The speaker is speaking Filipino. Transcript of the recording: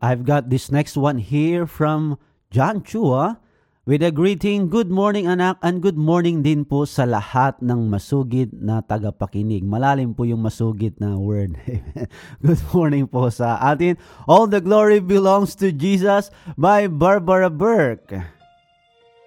I've got this next one here from John Chua with a greeting, good morning anak, and good morning din po sa lahat ng masugid na tagapakinig. Malalim po yung masugid na word. Good morning po sa atin. All the glory belongs to Jesus by Barbara Burke.